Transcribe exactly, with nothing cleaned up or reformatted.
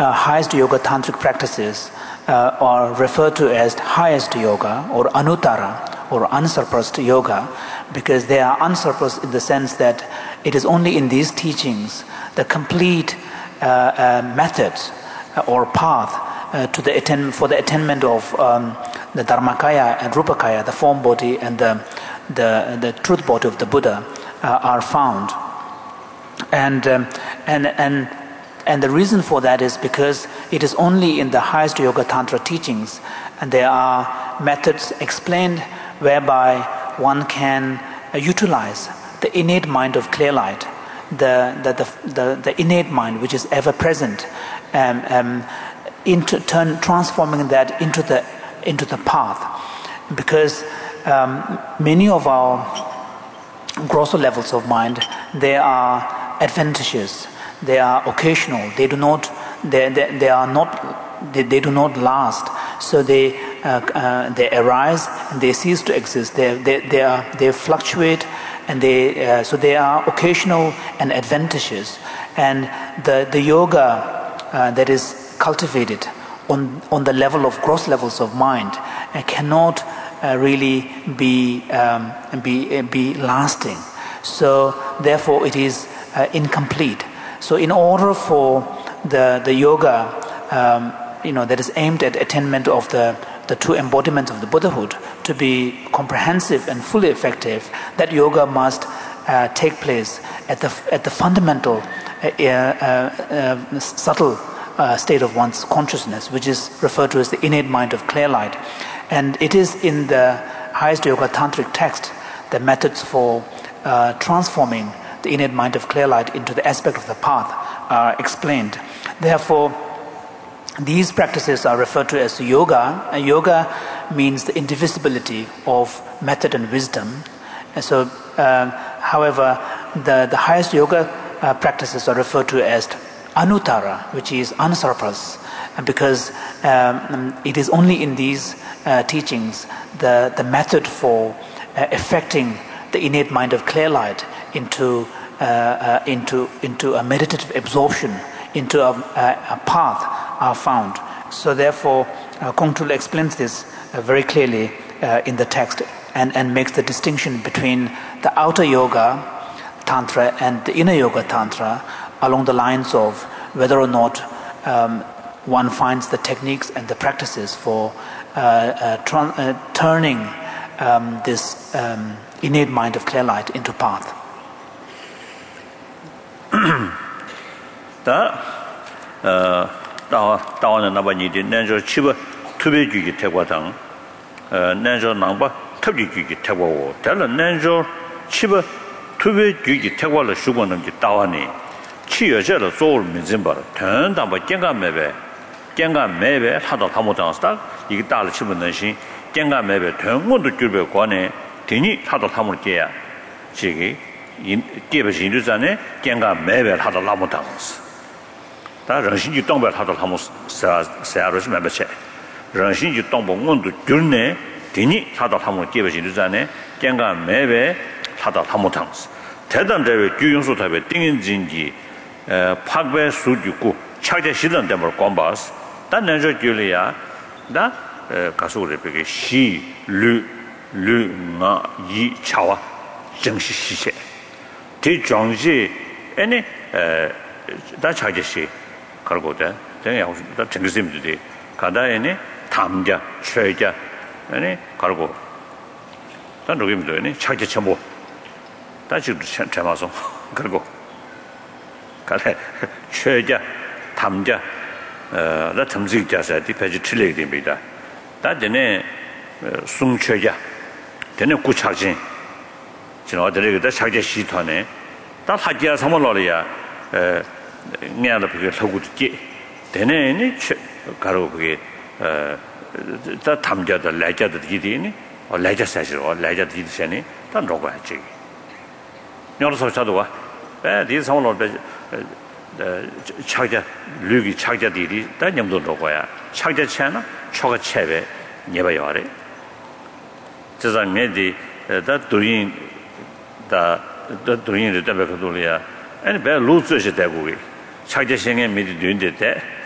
uh, highest yoga tantric practices uh, are referred to as highest yoga or anuttara or unsurpassed yoga, because they are unsurpassed in the sense that it is only in these teachings the complete uh, uh, methods or path uh, to the attain, for the attainment of um, the Dharmakaya and Rupakaya, the form body and the, the, the truth body of the Buddha uh, are found. And, um, and, and, and the reason for that is because it is only in the highest Yoga Tantra teachings, and there are methods explained whereby one can uh, utilize the innate mind of clear light, the, the, the, the, the innate mind which is ever present, um, um, into turn, transforming that into the, into the path. Because um, many of our grosser levels of mind, they are adventitious, they are occasional, they do not, they, they, they are not, they, they do not last. So they uh, uh, they arise and they cease to exist. They they they are they fluctuate, and they uh, so they are occasional and adventitious. And the the yoga uh, that is cultivated on on the level of gross levels of mind uh, cannot uh, really be um, be be lasting. So therefore, it is uh, incomplete. So in order for the the yoga, um, you know, that is aimed at attainment of the the true embodiment of the Buddhahood to be comprehensive and fully effective, that yoga must uh, take place at the at the fundamental, uh, uh, uh, subtle uh, state of one's consciousness, which is referred to as the innate mind of clear light. And it is in the highest yoga tantric text the methods for uh, transforming the innate mind of clear light into the aspect of the path are explained. Therefore, these practices are referred to as yoga. And yoga means the indivisibility of method and wisdom. And so, uh, however, the, the highest yoga uh, practices are referred to as anuttara, which is unsurpassed, because um, it is only in these uh, teachings the, the method for uh, effecting the innate mind of clear light into uh, uh, into into a meditative absorption, into a, a, a path are found. So therefore, uh, Kongtrul explains this uh, very clearly uh, in the text, and, and makes the distinction between the outer yoga tantra and the inner yoga tantra along the lines of whether or not um, one finds the techniques and the practices for uh, uh, tr- uh, turning um, this um, innate mind of clear light into path. 다와는 나바니디 nenzo chiba tube jugi tegwa dang nenzo nangba tabji jugi tegwa wo dala nenzo chiba tube jugi tegwa la shugo namji dawani chi yoje la zool minzin bar ten dangba genga mebe genga mebe hada tamu dangsta igi dala chiba nanshin genga mebe ten ngondu gyurbe kwane dini hada tamu geya chigi gebe shindu zane genga mebe hada lamu dangsa 다 정신이 동발 하도 하면 사야로지 매매체 정신이 동보 온도 줄네 되니 하도 하면 깨버지르잖아요 갱가 매배 하도 하면 당스 대담대회 규용수 답에 띵인진지 에 파괴 수주고 차제 시던 데물 관바스 단내저 줄이야 다 가수를 베게 시르 르나 이 차와 정시 시세 대정시 에네 에다 차제시 걸고다 제가 다 정규심들이 가다에네 탐자 최자 아니 걸고 단 로김도네 차제 첨부 다시 참아서 걸고 가래 최자 탐자 어나 탐지자사 디페지 틀리게 됩니다 다전에 숨최자 되네 구차진 지나들이다 차제 시ቷ네 다 하지야 삼월로야 에 냐도 그게 서구지 되네니 가로 그게 어다 탐자들 레자들 기디니 어 레자 사실어 레자 기디세니 다 로가지 녀로서 자도와 에 디 상으로 에 차자 류기 차자들이 다 냠도 로가야 차자 차나 초가 체베 녀봐요 아래 저장내디 다 도인 다 도인의 때문에 그돌이야 아니 배 루스에 대고 차제생의 미리 되는데